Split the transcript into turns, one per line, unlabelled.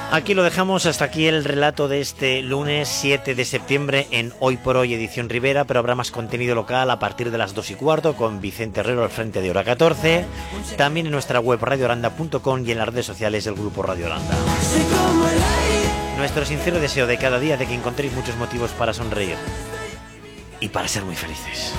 Aquí lo dejamos, hasta aquí el relato de este lunes 7 de septiembre en Hoy por Hoy edición Ribera, pero habrá más contenido local a partir de las 2:15 con Vicente Herrero al frente de Hora 14, también en nuestra web radioholanda.com y en las redes sociales del Grupo Radio Holanda. Nuestro sincero deseo de cada día de que encontréis muchos motivos para sonreír y para ser muy felices.